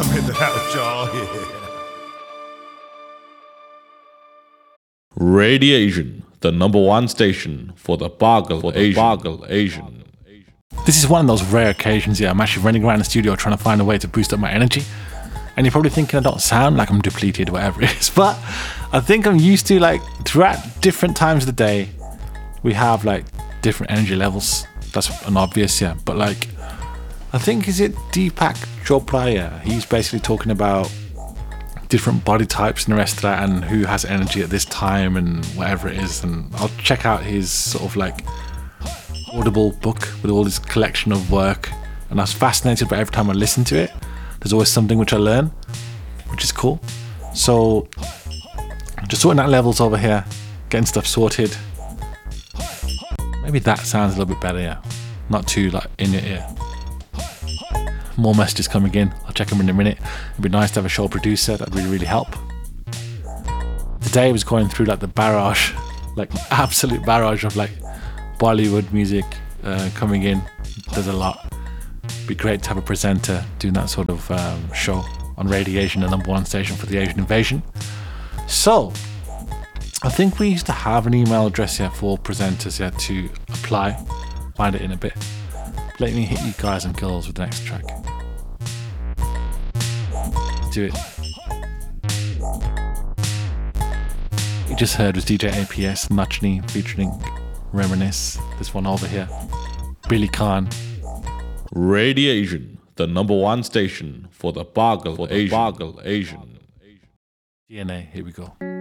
made that out, y'all. Yeah. Radiation, the number one station for the Bargle Asian. This is one of those rare occasions, I'm actually running around the studio trying to find a way to boost up my energy. And you're probably thinking I don't sound like I'm depleted, whatever it is. But I think I'm used to, like, throughout different times of the day, we have, like, different energy levels. That's an obvious, But, like, I think, is it Deepak Chopra? He's basically talking about different body types and the rest of that, and who has energy at this time and whatever it is. And I'll check out his sort of like Audible book with all his collection of work, and I was fascinated by every time I listen to it. There's always something which I learn, which is cool. So just sorting out levels over here, getting stuff sorted. Maybe that sounds a little bit better, not too like in your ear. More messages coming in. I'll check them in a minute. It'd be nice to have a show producer. That'd really help. Today I was going through like the barrage, like absolute barrage of like Bollywood music coming in. There's a lot. It'd be great to have a presenter doing that sort of show on Radiation, the number one station for the Asian invasion. So I think we used to have an email address here for presenters to apply. Find it in a bit. Let me hit you guys and girls with the next track. Do it. You just heard was DJ APS Nachni featuring Reminisce. This one over here, Billy Khan. Radiation, the number one station for the Bargle Asian. DNA, here we go.